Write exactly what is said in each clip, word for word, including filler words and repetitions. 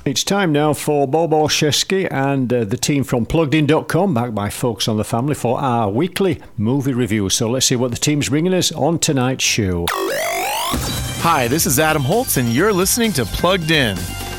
It's time now for Bob Olszewski and uh, the team from plugged in dot com, backed by Focus on the Family, for our weekly movie review. So let's see what the team's bringing us on tonight's show. Hi, this is Adam Holtz, and you're listening to Plugged In.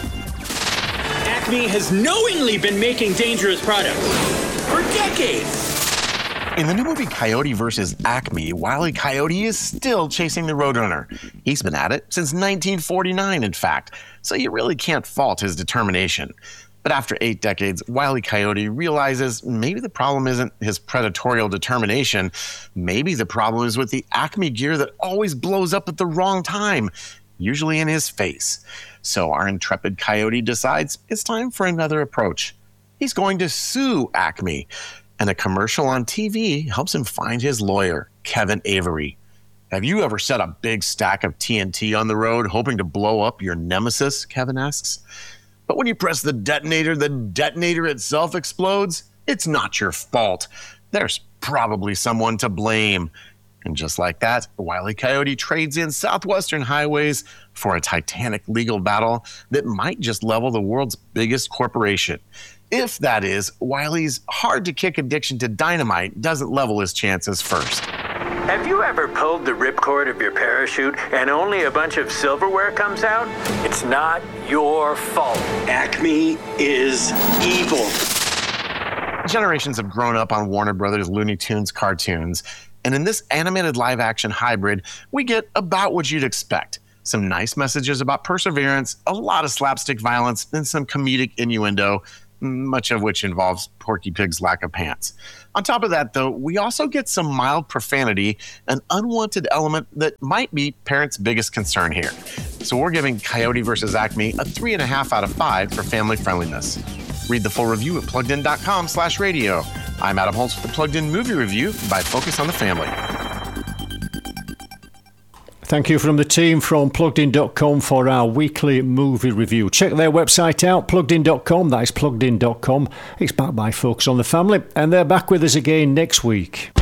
Acme has knowingly been making dangerous products for decades. In the new movie Coyote versus Acme, Wile E. Coyote is still chasing the Roadrunner. He's been at it since nineteen forty-nine, in fact, so you really can't fault his determination. But after eight decades, Wile E. Coyote realizes maybe the problem isn't his predatorial determination. Maybe the problem is with the Acme gear that always blows up at the wrong time, usually in his face. So our intrepid Coyote decides it's time for another approach. He's going to sue Acme. And a commercial on T V helps him find his lawyer, Kevin Avery. Have you ever set a big stack of T N T on the road hoping to blow up your nemesis? Kevin asks. But when you press the detonator, the detonator itself explodes. It's not your fault. There's probably someone to blame. And just like that, Wile E. Coyote trades in Southwestern highways for a titanic legal battle that might just level the world's biggest corporation. If, that is, Wile's hard-to-kick addiction to dynamite doesn't level his chances first. Have you ever pulled the ripcord of your parachute and only a bunch of silverware comes out? It's not your fault. Acme is evil. Generations have grown up on Warner Brothers Looney Tunes cartoons, and in this animated live-action hybrid, we get about what you'd expect. Some nice messages about perseverance, a lot of slapstick violence, and some comedic innuendo, much of which involves Porky Pig's lack of pants. On top of that, though, we also get some mild profanity, an unwanted element that might be parents' biggest concern here. So we're giving Coyote versus Acme a three and a half out of five for family friendliness. Read the full review at plugged in dot com slash radio. I'm Adam Holtz with the Plugged In Movie Review by Focus on the Family. Thank you from the team from plugged in dot com for our weekly movie review. Check their website out, plugged in dot com. That is plugged in dot com. It's backed by Focus on the Family, and they're back with us again next week.